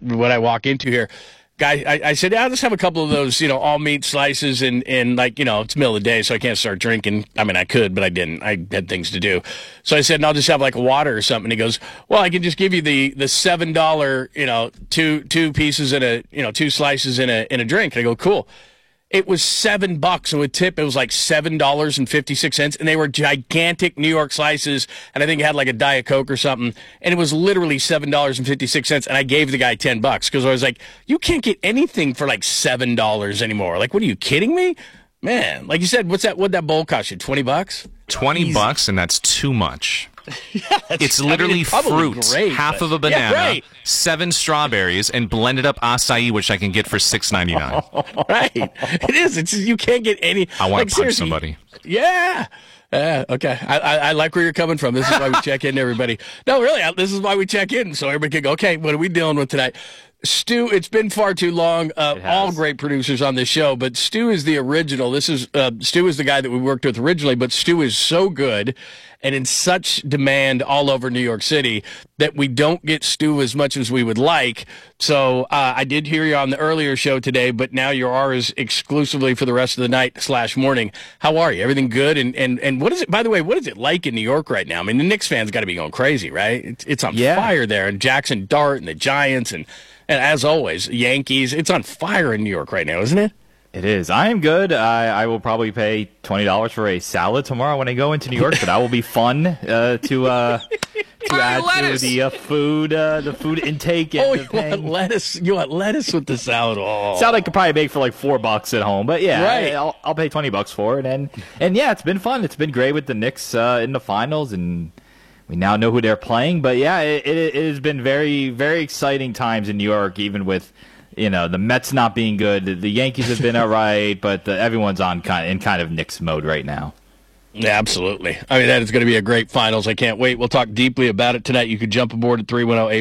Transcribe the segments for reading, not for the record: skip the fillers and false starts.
what I walk into here. Guy, I said, I'll just have a couple of those, all meat slices and like, it's the middle of the day, so I can't start drinking. I mean, I could, but I didn't. I had things to do. So I said, and I'll just have like water or something. And he goes, well, I can just give you the $7, two pieces in a, two slices in a drink. And I go, cool. It was $7, and with tip, it was like $7.56, and they were gigantic New York slices, and I think it had like a Diet Coke or something, and it was literally $7.56, and I gave the guy $10 because I was like, you can't get anything for like $7 anymore. Like, what are you kidding me, man? Like you said, what'd that bowl cost you? $20? $20, and that's too much. Yeah, it's literally fruit, great, half of a banana, 7 strawberries, and blended up acai, which I can get for $6.99. Right, it is. It's you can't get any. I want to punch somebody. Yeah. Okay. I like where you're coming from. This is why we check in, everybody. No, really, this is why we check in, so everybody can go, okay, what are we dealing with tonight? Stu, it's been far too long. All great producers on this show, but Stu is the original. Stu is the guy that we worked with originally, but Stu is so good and in such demand all over New York City that we don't get Stu as much as we would like. So I did hear you on the earlier show today, but now you're ours exclusively for the rest of the night / morning. How are you? Everything good? And what is it, by the way, what is it like in New York right now? I mean, the Knicks fans got to be going crazy, right? It's on fire there, and Jackson Dart and the Giants and as always, Yankees. It's on fire in New York right now, isn't it? It is. I am good. I will probably pay $20 for a salad tomorrow when I go into New York, but that will be fun to add to the food intake. And you want lettuce? You want lettuce with the salad? Oh, salad I could probably make for like $4 at home, but yeah, right. I'll pay $20 for it. And yeah, it's been fun. It's been great with the Knicks in the finals, and we now know who they're playing. But yeah, it has been very, very exciting times in New York, even with the Mets not being good. The Yankees have been all right, but everyone's in kind of Knicks mode right now. Yeah, absolutely. I mean, that is going to be a great finals. I can't wait. We'll talk deeply about it tonight. You could jump aboard at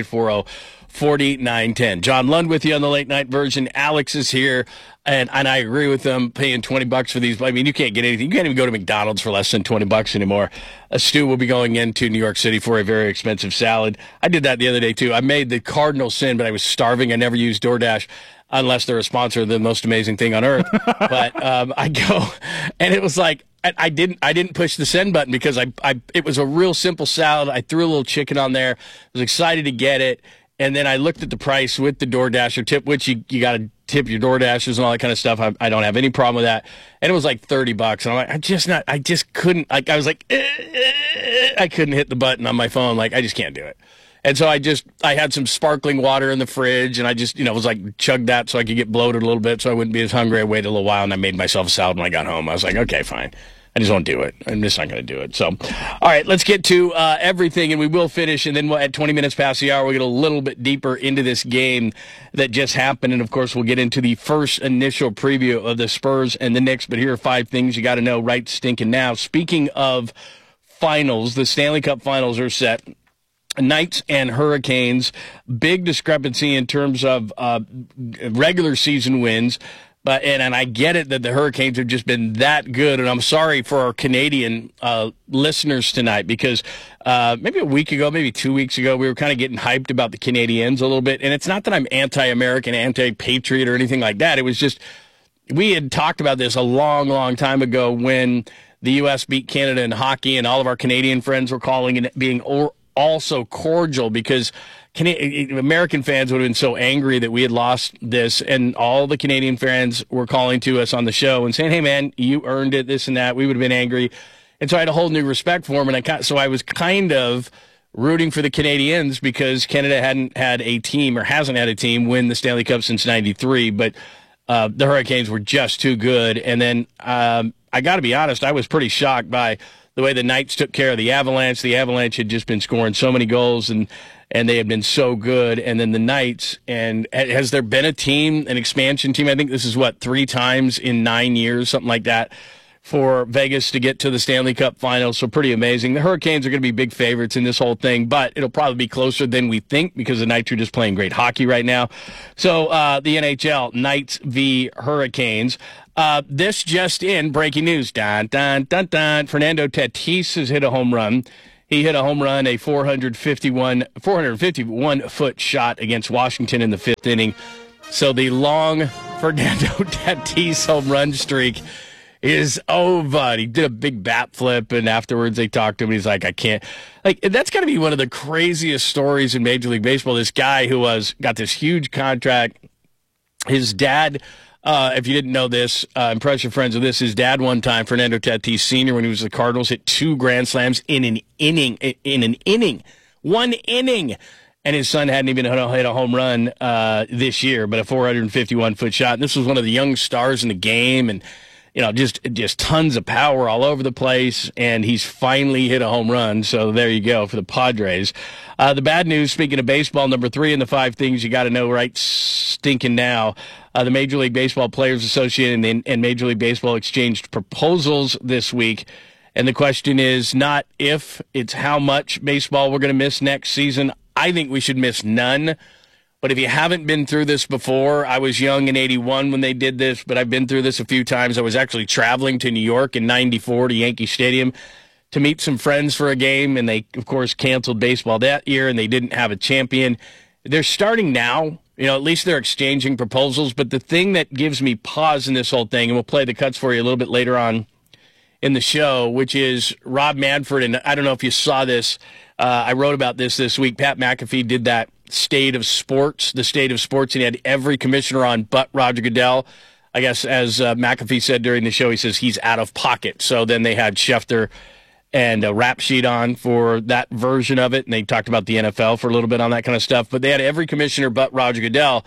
310-840-4910. John Lund with you on the late night version. Alex is here, and I agree with them. Paying $20 for these. I mean, you can't get anything. You can't even go to McDonald's for less than $20 anymore. Stu will be going into New York City for a very expensive salad. I did that the other day too. I made the cardinal sin, but I was starving. I never used DoorDash unless they're a sponsor of the most amazing thing on earth. But I go, and it was like, I didn't push the send button because it was a real simple salad. I threw a little chicken on there. I was excited to get it. And then I looked at the price with the DoorDasher tip, which you got to tip your DoorDashers and all that kind of stuff. I don't have any problem with that. And it was like $30. And I'm like, I just couldn't, like, I was like, I couldn't hit the button on my phone. Like, I just can't do it. And so I had some sparkling water in the fridge, and I just, was like, chugged that so I could get bloated a little bit so I wouldn't be as hungry. I waited a little while, and I made myself a salad when I got home. I was like, okay, fine. I just won't do it. I'm just not going to do it. So, all right, let's get to everything, and we will finish. And then at 20 minutes past the hour, we'll get a little bit deeper into this game that just happened. And, of course, we'll get into the first initial preview of the Spurs and the Knicks. But here are 5 things you got to know right stinking now. Speaking of finals, the Stanley Cup finals are set. Knights and Hurricanes, big discrepancy in terms of regular season wins. But and I get it that the Hurricanes have just been that good, and I'm sorry for our Canadian listeners tonight because maybe a week ago, maybe 2 weeks ago, we were kind of getting hyped about the Canadiens a little bit. And it's not that I'm anti-American, anti-patriot or anything like that. It was just we had talked about this a long, long time ago when the U.S. beat Canada in hockey, and all of our Canadian friends were calling it being also cordial because American fans would have been so angry that we had lost this, and all the Canadian fans were calling to us on the show and saying, hey, man, you earned it, this and that. We would have been angry. And so I had a whole new respect for them, and so I was kind of rooting for the Canadiens because Canada hadn't had a team or hasn't had a team win the Stanley Cup since '93, but the Hurricanes were just too good. And then I got to be honest, I was pretty shocked by the way the Knights took care of the Avalanche. The Avalanche had just been scoring so many goals, and they had been so good. And then the Knights, and has there been a team, an expansion team? I think this is, 3 times in 9 years, something like that, for Vegas to get to the Stanley Cup Finals. So pretty amazing. The Hurricanes are going to be big favorites in this whole thing, but it'll probably be closer than we think because the Knights are just playing great hockey right now. So the NHL, Knights v. Hurricanes. This just in, breaking news. Dun, dun, dun, dun. Fernando Tatis has hit a home run. He hit a home run, a 451-foot shot against Washington in the 5th inning. So the long Fernando Tatis home run streak is over. He did a big bat flip, and afterwards they talked to him, and he's like, I can't. Like, that's got to be one of the craziest stories in Major League Baseball. This guy who got this huge contract. His dad, if you didn't know this, impress your friends with this, his dad one time, Fernando Tatis Sr., when he was with the Cardinals, hit 2 grand slams in an inning. One inning. And his son hadn't even hit a home run this year, but a 451-foot shot. And this was one of the young stars in the game, and just tons of power all over the place, and he's finally hit a home run. So there you go for the Padres. The bad news, speaking of baseball, number 3 in the 5 things you got to know right stinking now. The Major League Baseball Players Association and Major League Baseball exchanged proposals this week. And the question is not if, it's how much baseball we're going to miss next season. I think we should miss none. But if you haven't been through this before, I was young in 81 when they did this, but I've been through this a few times. I was actually traveling to New York in 94 to Yankee Stadium to meet some friends for a game, and they, of course, canceled baseball that year, and they didn't have a champion. They're starting now. At least they're exchanging proposals. But the thing that gives me pause in this whole thing, and we'll play the cuts for you a little bit later on in the show, which is Rob Manfred, and I don't know if you saw this. I wrote about this week. Pat McAfee did that the state of sports, and he had every commissioner on but Roger Goodell. I guess, as McAfee said during the show, he says he's out of pocket. So then they had Schefter and a rap sheet on for that version of it, and they talked about the NFL for a little bit on that kind of stuff. But they had every commissioner but Roger Goodell,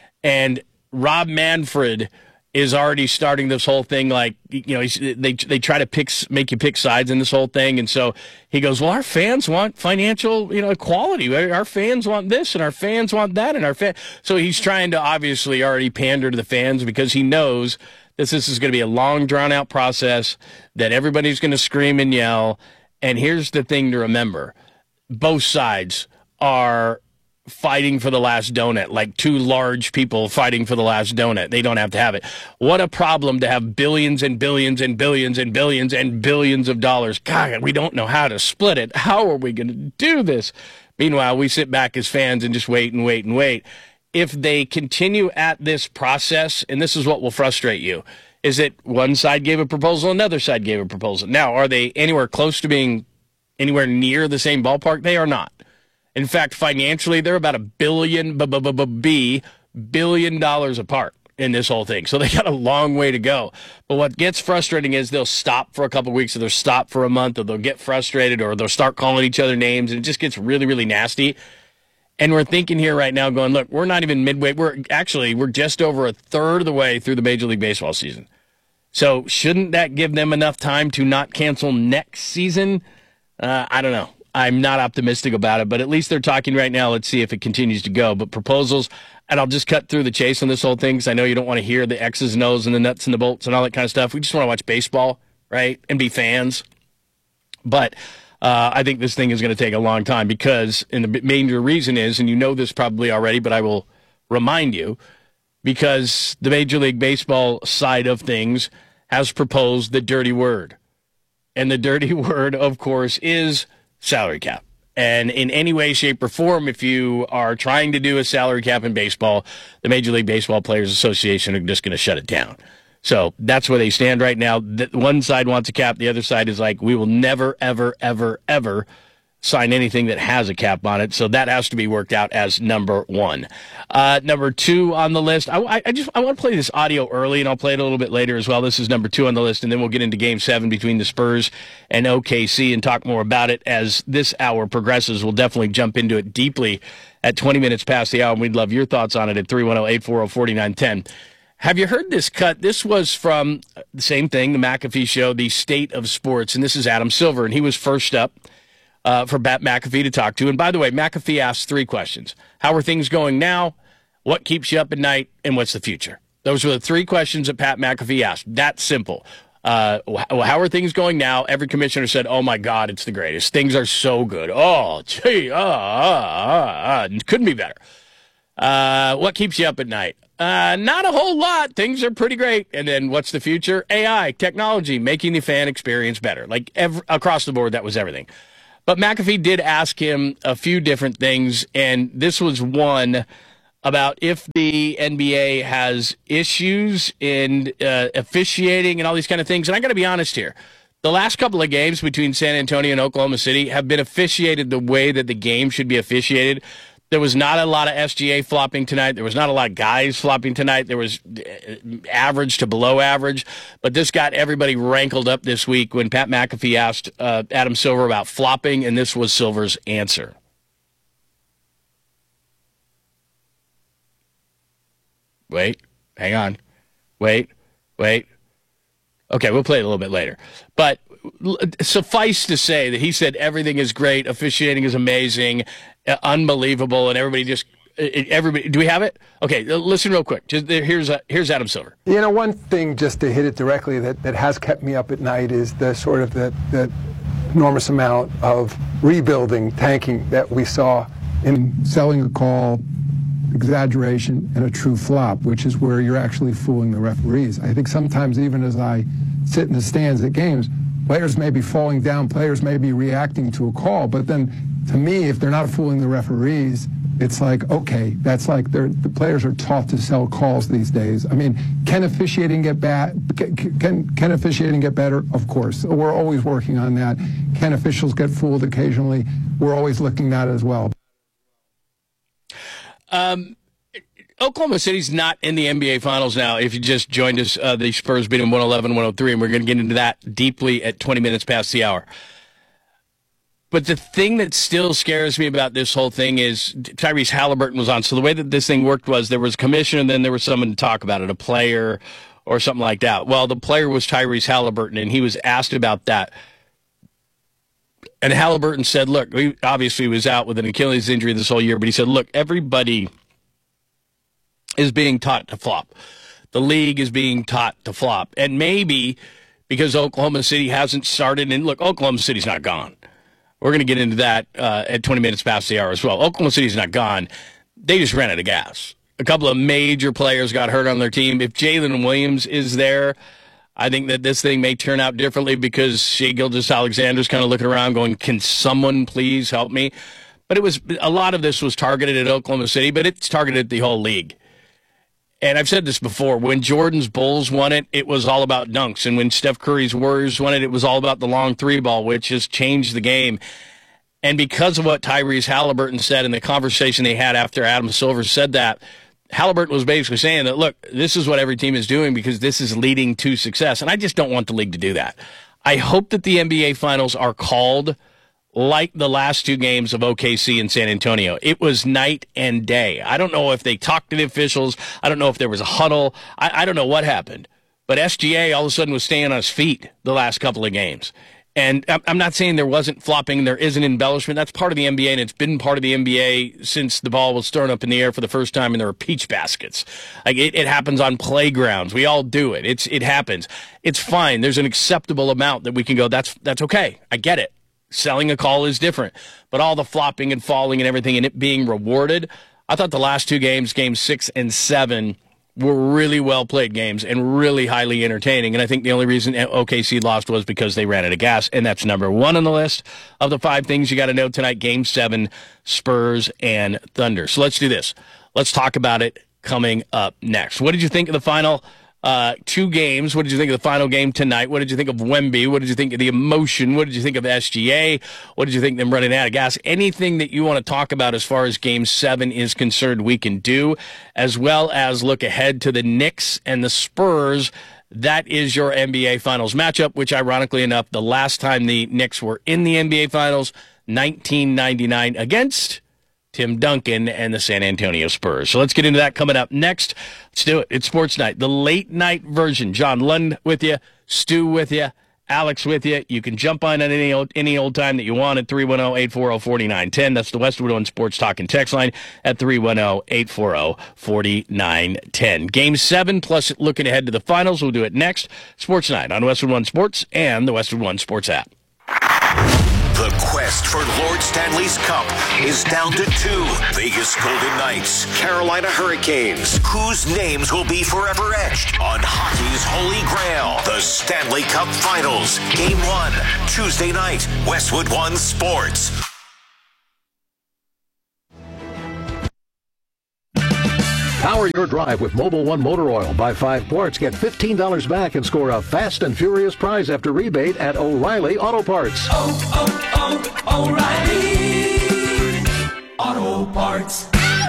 and Rob Manfred is already starting this whole thing like, they try to make you pick sides in this whole thing. And so he goes, well, our fans want financial, equality. Our fans want this and our fans want that. So he's trying to obviously already pander to the fans because he knows this is going to be a long drawn out process that everybody's going to scream and yell. And here's the thing to remember. Both sides are fighting for the last donut, like 2 large people fighting for the last donut. They don't have to have it. What a problem to have billions and billions and billions and billions and billions of dollars. God, we don't know how to split it. How are we going to do this? Meanwhile, we sit back as fans and just wait and wait and wait. If they continue at this process, and this is what will frustrate you, is that one side gave a proposal, another side gave a proposal. Now, are they anywhere close to being anywhere near the same ballpark? They are not. In fact, financially, they're about $1 billion apart in this whole thing. So they got a long way to go. But what gets frustrating is they'll stop for a couple of weeks, or they'll stop for a month, or they'll get frustrated, or they'll start calling each other names, and it just gets really, really nasty. And we're thinking here right now going, look, we're not even midway. We're just over a third of the way through the Major League Baseball season. So shouldn't that give them enough time to not cancel next season? I don't know. I'm not optimistic about it, but at least they're talking right now. Let's see if it continues to go. But proposals, and I'll just cut through the chase on this whole thing because I know you don't want to hear the X's and O's and the nuts and the bolts and all that kind of stuff. We just want to watch baseball, right, and be fans. But I think this thing is going to take a long time because, and the major reason is, and you know this probably already, but I will remind you, because the Major League Baseball side of things has proposed the dirty word. And the dirty word, of course, is salary cap. And in any way, shape, or form, if you are trying to do a salary cap in baseball, the Major League Baseball Players Association are just going to shut it down. So that's where they stand right now. One side wants a cap. The other side is like, we will never, ever, ever, ever sign anything that has a cap on it. So that has to be worked out as number 1. Number 2 on the list. I want to play this audio early, and I'll play it a little bit later as well. This is number 2 on the list, and then we'll get into Game 7 between the Spurs and OKC and talk more about it as this hour progresses. We'll definitely jump into it deeply at 20 minutes past the hour, and we'd love your thoughts on it at 310-840-4910. Have you heard this cut? This was from the same thing, the McAfee Show, the State of Sports, and this is Adam Silver, and he was first up for Pat McAfee to talk to. And by the way, McAfee asked 3 questions. How are things going now? What keeps you up at night? And what's the future? Those were the 3 questions that Pat McAfee asked. That simple. How are things going now? Every commissioner said, oh, my God, it's the greatest. Things are so good. Oh, gee, couldn't be better. What keeps you up at night? Not a whole lot. Things are pretty great. And then what's the future? AI, technology, making the fan experience better. Like across the board, that was everything. But McAfee did ask him a few different things, and this was one about if the NBA has issues in officiating and all these kind of things. And I got to be honest here. The last couple of games between San Antonio and Oklahoma City have been officiated the way that the game should be officiated. There was not a lot of SGA flopping tonight. There was not a lot of guys flopping tonight. There was average to below average. But this got everybody rankled up this week when Pat McAfee asked Adam Silver about flopping, and this was Silver's answer. Wait, hang on. Wait. Okay, we'll play it a little bit later. But suffice to say that he said everything is great, officiating is amazing, unbelievable, and everybody. Do we have it? Okay, listen real quick. Here's Adam Silver. One thing just to hit it directly that has kept me up at night is the sort of the enormous amount of rebuilding, tanking that we saw in selling a call, exaggeration, and a true flop, which is where you're actually fooling the referees. I think sometimes even as I sit in the stands at games, players may be falling down, players may be reacting to a call, but then to me, if they're not fooling the referees, it's like, okay, that's like the players are taught to sell calls these days. I mean, can officiating get bad? Can officiating get better? Of course. We're always working on that. Can officials get fooled occasionally? We're always looking at it as well. Oklahoma City's not in the NBA Finals now. If you just joined us, the Spurs beat them 111-103, and we're going to get into that deeply at 20 minutes past the hour. But the thing that still scares me about this whole thing is Tyrese Halliburton was on. So the way that this thing worked was there was a commissioner, and then there was someone to talk about it, a player or something like that. Well, the player was Tyrese Halliburton, and he was asked about that. And Halliburton said, look, he obviously was out with an Achilles injury this whole year, but he said, look, everybody is being taught to flop. The league is being taught to flop. And maybe because Oklahoma City hasn't started, and look, Oklahoma City's not gone. We're going to get into that at 20 minutes past the hour as well. Oklahoma City's not gone. They just ran out of gas. A couple of major players got hurt on their team. If Jalen Williams is there, I think that this thing may turn out differently because Shai Gilgeous-Alexander's kind of looking around going, can someone please help me? But a lot of this was targeted at Oklahoma City, but it's targeted at the whole league. And I've said this before, when Jordan's Bulls won it, it was all about dunks. And when Steph Curry's Warriors won it, it was all about the long three ball, which has changed the game. And because of what Tyrese Halliburton said in the conversation they had after Adam Silver said that, Halliburton was basically saying that, look, this is what every team is doing because this is leading to success. And I just don't want the league to do that. I hope that the NBA Finals are called like the last two games of OKC and San Antonio. It was night and day. I don't know if they talked to the officials. I don't know if there was a huddle. I don't know what happened. But SGA all of a sudden was staying on his feet the last couple of games. And I'm not saying there wasn't flopping. There isn't embellishment. That's part of the NBA, and it's been part of the NBA since the ball was thrown up in the air for the first time and there were peach baskets. Like it happens on playgrounds. We all do it. It happens. It's fine. There's an acceptable amount that we can go, that's okay. I get it. Selling a call is different. But all the flopping and falling and everything and it being rewarded, I thought the last two games, games 6 and 7, were really well-played games and really highly entertaining. And I think the only reason OKC lost was because they ran out of gas. And that's number 1 on the list of the 5 things you got to know tonight, Game 7, Spurs and Thunder. So let's do this. Let's talk about it coming up next. What did you think of the final 2 games? What did you think of the final game tonight? What did you think of Wemby? What did you think of the emotion? What did you think of SGA? What did you think of them running out of gas? Anything that you want to talk about as far as Game 7 is concerned, we can do, as well as look ahead to the Knicks and the Spurs. That is your NBA Finals matchup, which ironically enough, the last time the Knicks were in the NBA Finals, 1999 against Tim Duncan and the San Antonio Spurs. So let's get into that coming up next. Let's do it. It's Sports Night, the late night version. John Lund with you, Stu with you, Alex with you. You can jump on at any old time that you want at 310-840-4910. That's the Westwood One Sports Talk and text line at 310-840-4910. Game 7 plus looking ahead to the finals. We'll do it next. Sports Night on Westwood One Sports and the Westwood One Sports app. The quest for Lord Stanley's Cup is down to 2. Vegas Golden Knights, Carolina Hurricanes. Whose names will be forever etched on hockey's holy grail? The Stanley Cup Finals. Game 1, Tuesday night, Westwood One Sports. Power your drive with Mobil 1 motor oil. Buy 5 quarts, get $15 back, and score a fast and furious prize after rebate at O'Reilly Auto Parts. O'Reilly Auto Parts.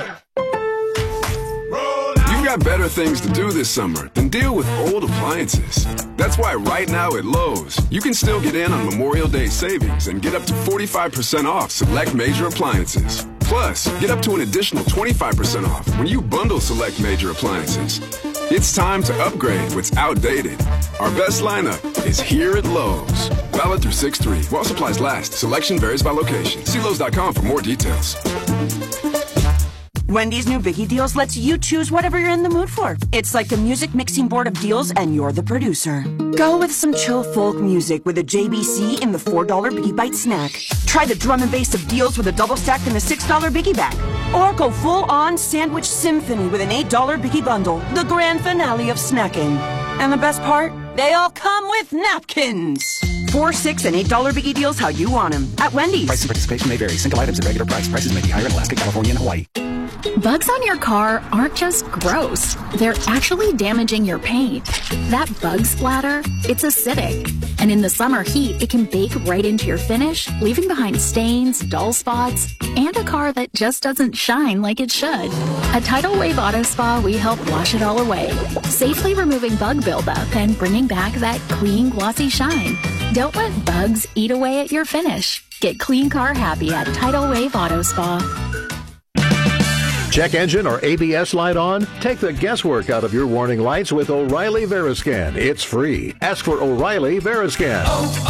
You've got better things to do this summer than deal with old appliances. That's why right now at Lowe's, you can still get in on Memorial Day savings and get up to 45% off select major appliances. Plus, get up to an additional 25% off when you bundle select major appliances. It's time to upgrade what's outdated. Our best lineup is here at Lowe's. Valid through 6/3. While supplies last. Selection varies by location. See Lowe's.com for more details. Wendy's new Biggie Deals lets you choose whatever you're in the mood for. It's like a music mixing board of deals, and you're the producer. Go with some chill folk music with a JBC in the $4 Biggie Bite snack. Try the drum and bass of deals with a double stack in the $6 Biggie bag. Or go full-on sandwich symphony with an $8 Biggie bundle, the grand finale of snacking. And the best part? They all come with napkins. $4, $6, and $8 Biggie Deals how you want them at Wendy's. Price and participation may vary. Single items at regular price. Prices may be higher in Alaska, California, and Hawaii. Bugs on your car aren't just gross. They're actually damaging your paint. That bug splatter, it's acidic. And in the summer heat, it can bake right into your finish, leaving behind stains, dull spots, and a car that just doesn't shine like it should. At Tidal Wave Auto Spa, we help wash it all away, safely removing bug buildup and bringing back that clean, glossy shine. Don't let bugs eat away at your finish. Get clean car happy at Tidal Wave Auto Spa. Check engine or ABS light on? Take the guesswork out of your warning lights with O'Reilly Veriscan. It's free. Ask for O'Reilly Veriscan.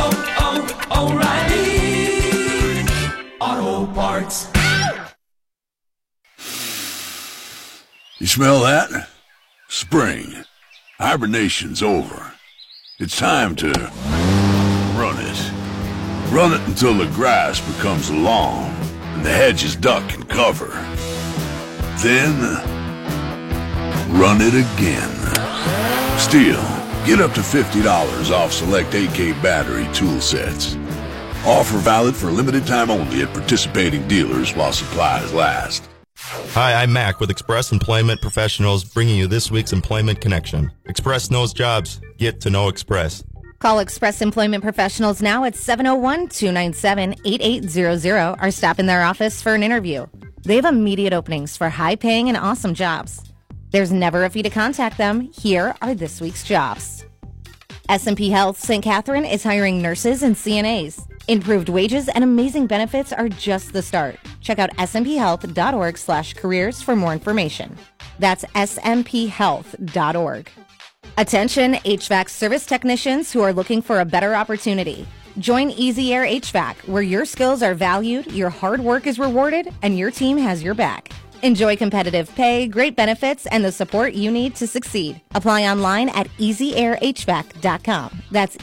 O'Reilly Auto Parts. You smell that? Spring. Hibernation's over. It's time to run it. Run it until the grass becomes long and the hedges duck and cover. Then, run it again. Still, get up to $50 off select AK battery tool sets. Offer valid for limited time only at participating dealers while supplies last. Hi, I'm Mac with Express Employment Professionals, bringing you this week's Employment Connection. Express knows jobs. Get to know Express. Call Express Employment Professionals now at 701-297-8800 or stop in their office for an interview. They have immediate openings for high-paying and awesome jobs. There's never a fee to contact them. Here are this week's jobs. S&P Health St. Catherine is hiring nurses and CNAs. Improved wages and amazing benefits are just the start. Check out smphealth.org/careers for more information. That's smphealth.org. Attention HVAC service technicians who are looking for a better opportunity. Join Easy Air HVAC, where your skills are valued, your hard work is rewarded, and your team has your back. Enjoy competitive pay, great benefits, and the support you need to succeed. Apply online at easyairhvac.com. That's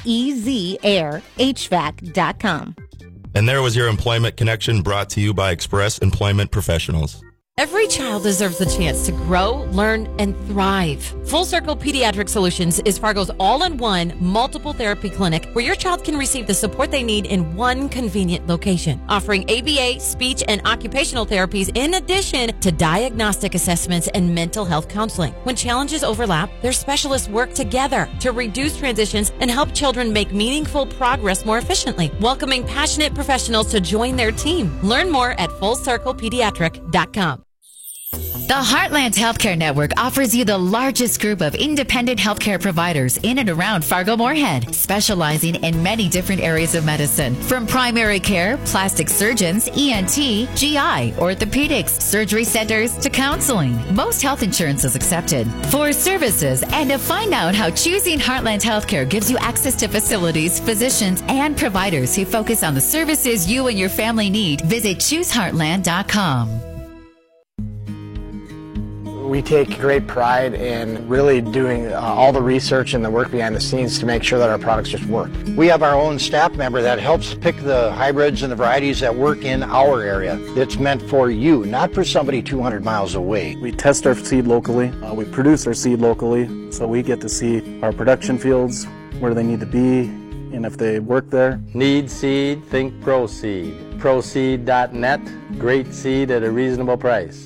easyairhvac.com. And there was your Employment Connection, brought to you by Express Employment Professionals. Every child deserves the chance to grow, learn, and thrive. Full Circle Pediatric Solutions is Fargo's all-in-one multiple therapy clinic where your child can receive the support they need in one convenient location, offering ABA, speech, and occupational therapies in addition to diagnostic assessments and mental health counseling. When challenges overlap, their specialists work together to reduce transitions and help children make meaningful progress more efficiently, welcoming passionate professionals to join their team. Learn more at FullCirclePediatric.com. The Heartland Healthcare Network offers you the largest group of independent healthcare providers in and around Fargo-Moorhead, specializing in many different areas of medicine, from primary care, plastic surgeons, ENT, GI, orthopedics, surgery centers, to counseling. Most health insurance is accepted. For services and to find out how choosing Heartland Healthcare gives you access to facilities, physicians, and providers who focus on the services you and your family need, visit ChooseHeartland.com. We take great pride in really doing all the research and the work behind the scenes to make sure that our products just work. We have our own staff member that helps pick the hybrids and the varieties that work in our area. It's meant for you, not for somebody 200 miles away. We test our seed locally. We produce our seed locally, so we get to see our production fields, where they need to be, and if they work there. Need seed? Think ProSeed. ProSeed.net. Great seed at a reasonable price.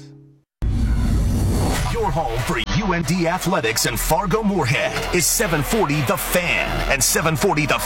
Your home for UND Athletics and Fargo Moorhead is 740 The Fan and 740The